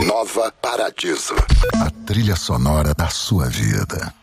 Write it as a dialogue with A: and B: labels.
A: Nova Paradiso. A trilha sonora da sua vida.